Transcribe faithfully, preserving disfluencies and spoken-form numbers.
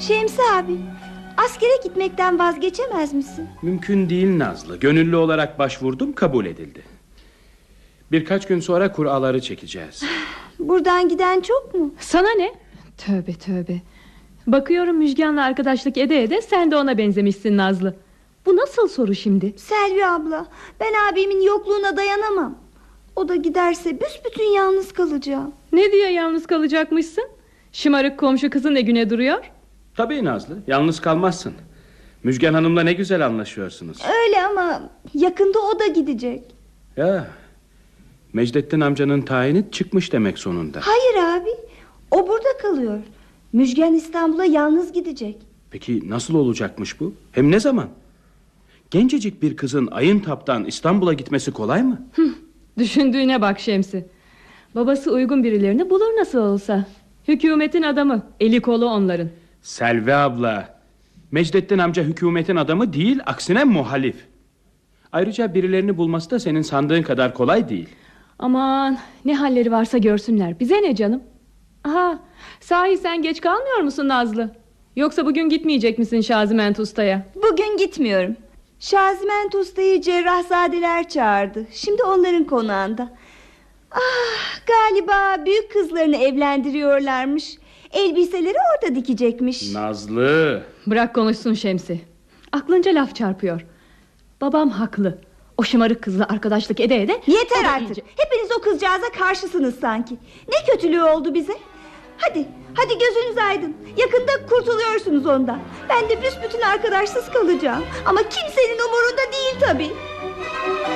Şemsi abi, askere gitmekten vazgeçemez misin? Mümkün değil Nazlı. Gönüllü olarak başvurdum, kabul edildi. Birkaç gün sonra kuraları çekeceğiz. Buradan giden çok mu? Sana ne? Tövbe tövbe. Bakıyorum Müjgan'la arkadaşlık ede ede sen de ona benzemişsin Nazlı. Bu nasıl soru şimdi? Selvi abla, ben abimin yokluğuna dayanamam. O da giderse büsbütün yalnız kalacağım. Ne diye yalnız kalacakmışsın? Şımarık komşu kızın ne güne duruyor? Tabii Nazlı, yalnız kalmazsın. Müjgan Hanım'la ne güzel anlaşıyorsunuz. Öyle ama yakında o da gidecek. Ya, Mecdettin amcanın tayini çıkmış demek sonunda. Hayır abi, o burada kalıyor. Müjgan İstanbul'a yalnız gidecek. Peki nasıl olacakmış bu? Hem ne zaman? Gencecik bir kızın Ayıntap'tan İstanbul'a gitmesi kolay mı? Düşündüğüne bak Şemsi. Babası uygun birilerini bulur nasıl olsa. Hükümetin adamı, eli kolu onların. Selvi abla, Mecdettin amca hükümetin adamı değil, aksine muhalif. Ayrıca birilerini bulması da senin sandığın kadar kolay değil. Aman ne halleri varsa görsünler, bize ne canım. Aha, sahi sen geç kalmıyor musun Nazlı? Yoksa bugün gitmeyecek misin Şaziment Usta'ya? Bugün gitmiyorum. Şaziment Usta'yı Cerrahzadeler çağırdı. Şimdi onların konağında. Ah, galiba büyük kızlarını evlendiriyorlarmış. Elbiseleri orada dikecekmiş. Nazlı. Bırak konuşsun Şemsi. Aklınca laf çarpıyor. Babam haklı. O şımarık kızla arkadaşlık ede ede... Yeter artık iyice. Hepiniz o kızcağıza karşısınız sanki. Ne kötülüğü oldu bize. Hadi, hadi gözünüz aydın. Yakında kurtuluyorsunuz ondan. Ben de büsbütün arkadaşsız kalacağım. Ama kimsenin umurunda değil tabii.